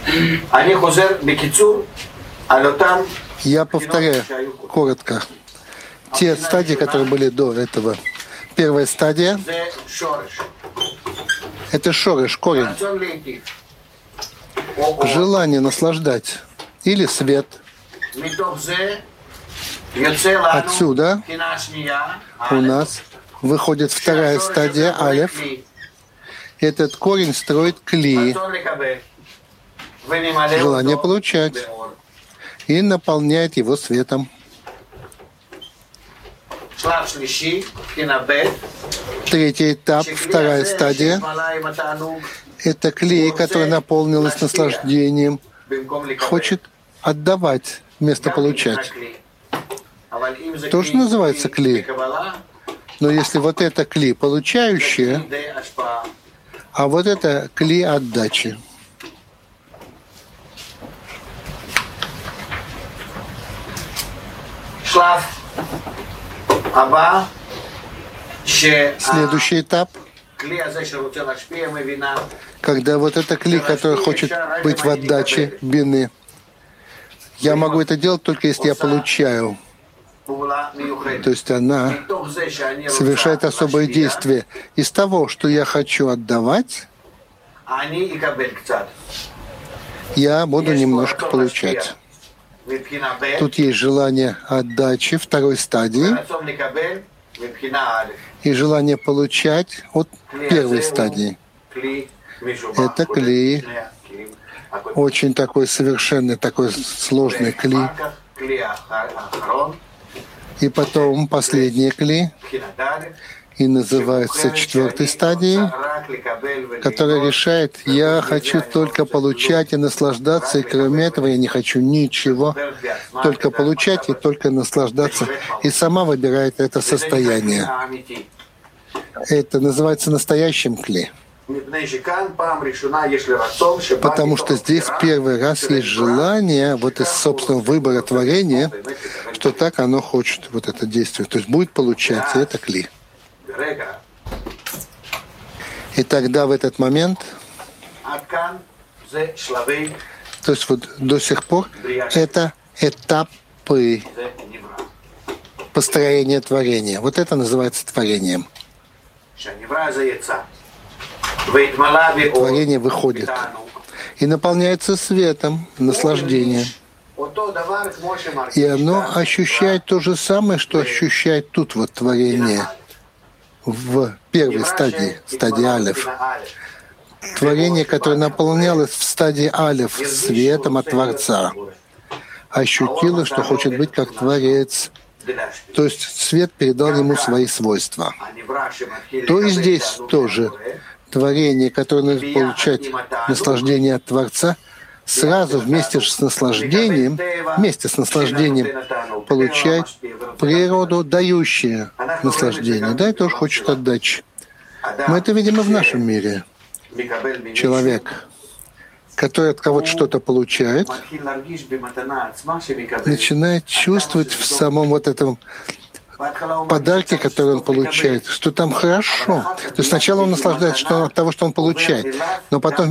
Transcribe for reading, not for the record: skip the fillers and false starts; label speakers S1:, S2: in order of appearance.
S1: Я повторяю коротко те стадии, которые были до этого. Первая стадия — это шореш, корень. Желание наслаждать или свет. Отсюда у нас выходит вторая стадия, алеф. Этот корень строит кли, желание получать, и наполняет его светом. Третий этап, вторая стадия — это клей, который наполнилось наслаждением, хочет отдавать вместо получать. Тоже называется кли. Но если вот это кли получающее, а вот это кли отдачи. Следующий этап, когда вот это кли, который хочет быть в отдаче бины, я могу это делать только если я получаю. То есть она совершает особое действие. Из того, что я хочу отдавать, я буду немножко получать. Тут есть желание отдачи второй стадии и желание получать от первой стадии. Это клей, очень такой совершенный, такой сложный клей. И потом последний клей, и называется четвертой стадией, которая решает, я хочу только получать и наслаждаться, и кроме этого я не хочу ничего, только получать и только наслаждаться, и сама выбирает это состояние. Это называется настоящим клей. Потому что здесь первый раз есть желание вот из собственного выбора творения, что так оно хочет, вот это действие. То есть будет получаться, это кли. И тогда в этот момент, то есть вот до сих пор, это этапы построения творения. Вот это называется творением. Творение выходит и наполняется светом, наслаждением. И оно ощущает то же самое, что ощущает тут вот творение в первой стадии, стадии алеф. Творение, которое наполнялось в стадии алеф светом от Творца, ощутило, что хочет быть как Творец. То есть свет передал ему свои свойства. То и здесь тоже творение, которое получает наслаждение от Творца, сразу вместе с наслаждением получает природу, дающую наслаждение. Да, и тоже хочет отдачи. Мы это видим и в нашем мире. Человек, который от кого-то что-то получает, начинает чувствовать в самом вот этом подарки, которые он получает, что там хорошо. То есть сначала он наслаждается от того, что он получает, но потом